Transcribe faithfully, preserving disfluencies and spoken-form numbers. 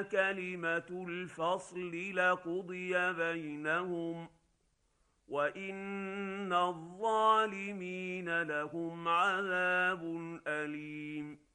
كلمة الفصل لقضي بينهم وإن الظالمين لهم عذاب أليم.